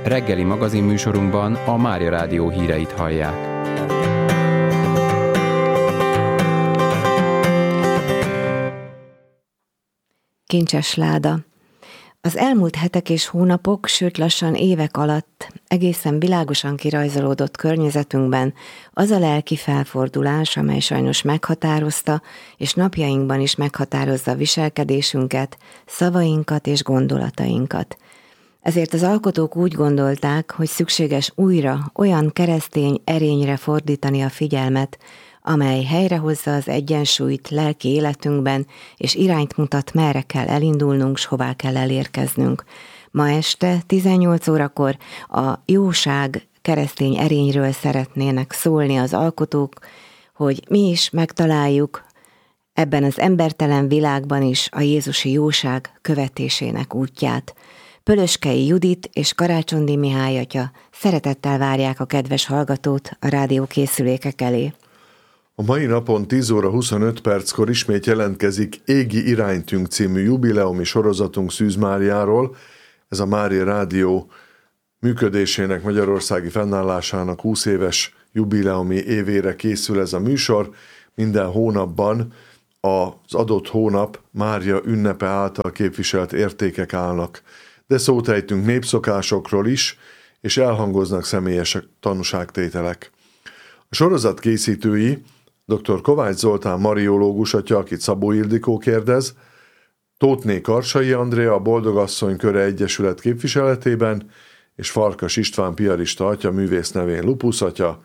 Reggeli magazinműsorunkban a Mária Rádió híreit hallják. Kincses láda. Az elmúlt hetek és hónapok, sőt lassan évek alatt egészen világosan kirajzolódott környezetünkben az a lelki felfordulás, amely sajnos meghatározta, és napjainkban is meghatározza viselkedésünket, szavainkat és gondolatainkat. Ezért az alkotók úgy gondolták, hogy szükséges újra olyan keresztény erényre fordítani a figyelmet, amely helyrehozza az egyensúlyt lelki életünkben, és irányt mutat, merre kell elindulnunk, s hová kell elérkeznünk. Ma este 18 órakor a jóság keresztény erényről szeretnének szólni az alkotók, hogy mi is megtaláljuk ebben az embertelen világban is a jézusi jóság követésének útját. Pölöskei Judit és Karácsondi Mihály atya szeretettel várják a kedves hallgatót a rádiókészülékek elé. A mai napon 10 óra 25 perckor ismét jelentkezik Égi iránytünk című jubileumi sorozatunk Szűz Máriáról. Ez a Mária Rádió működésének, magyarországi fennállásának 20 éves jubileumi évére készül ez a műsor. Minden hónapban az adott hónap Mária ünnepe által képviselt értékek állnak. De szót ejtünk népszokásokról is, és elhangoznak személyes tanúságtételek. A sorozat készítői dr. Kovács Zoltán mariológus atya, akit Szabó Ildikó kérdez, Tóthné Karsai Andrea, a Boldogasszony Köre Egyesület képviseletében, és Farkas István piarista atya, művész nevén Lupusz atya.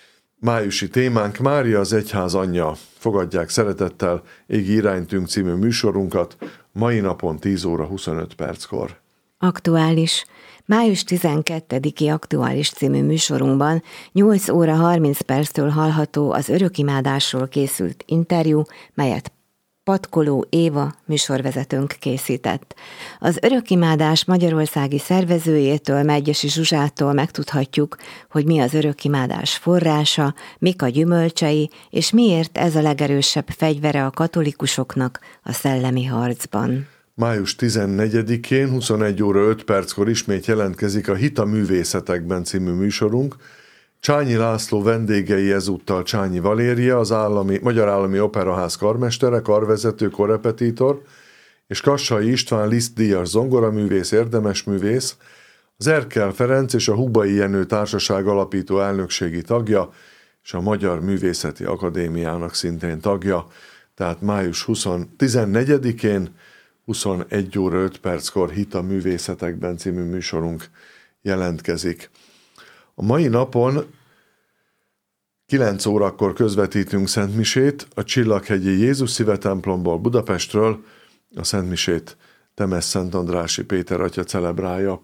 Májusi témánk Mária az egyház anyja. Fogadják szeretettel Égi iránytünk című műsorunkat mai napon 10 óra 25 perckor. Aktuális. Május 12-i Aktuális című műsorunkban 8 óra 30 perctől hallható az örökimádásról készült interjú, melyet Patkoló Éva műsorvezetőnk készített. Az örökimádás magyarországi szervezőjétől, Medgyessy Zsuzsától megtudhatjuk, hogy mi az örökimádás forrása, mik a gyümölcsei, és miért ez a legerősebb fegyvere a katolikusoknak a szellemi harcban. Május 14-én 21 óra 5 perckor ismét jelentkezik a Hit a művészetekben című műsorunk. Csányi László vendégei ezúttal Csányi Valéria, az Magyar Állami Operaház karmestere, karvezető, korrepetitor, és Kassai István Liszt-díjas zongoraművész, érdemesművész, az Erkel Ferenc és a Hubai Jenő Társaság alapító elnökségi tagja, és a Magyar Művészeti Akadémiának szintén tagja, tehát május 14-én 21 óra 5 perckor Hit a művészetekben című műsorunk jelentkezik. A mai napon 9 órakor közvetítünk szentmisét a Csillaghegyi Jézus Szíve templomból Budapestről. A szentmisét Temes Szentandrássy Péter atya celebrálja.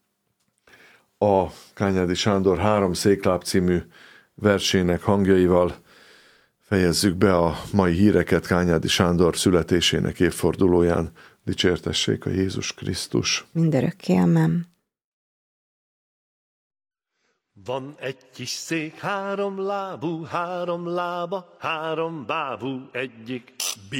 A Kányádi Sándor 3 székláb című versének hangjaival fejezzük be a mai híreket Kányádi Sándor születésének évfordulóján. Dicsértessék a Jézus Krisztus. Mindörökké, amen. Van egy kis szék, 3 lábú, 3 lába, 3 bábú, egyik